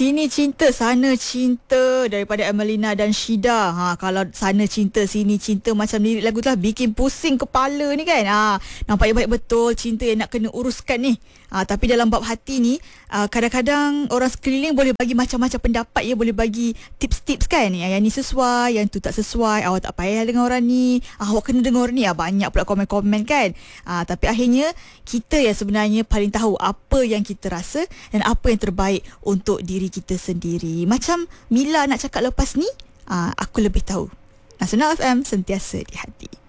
Sini cinta, sana cinta daripada Emelina dan Syida. Kalau sana cinta, sini cinta macam lirik lagu tu lah, bikin pusing kepala ni kan. Nampak baik betul cinta yang nak kena uruskan ni. Tapi dalam bab hati ni, kadang-kadang orang sekeliling boleh bagi macam-macam pendapat ya, boleh bagi tips-tips kan. Yang ni sesuai, yang tu tak sesuai. Awak tak payah dengan orang ni, awak kena dengar ni. Banyak pula komen-komen kan. Tapi akhirnya kita yang sebenarnya paling tahu apa yang kita rasa dan apa yang terbaik untuk diri kita sendiri. Macam Mila nak cakap lepas ni, aku lebih tahu. Nasional FM, sentiasa di hati.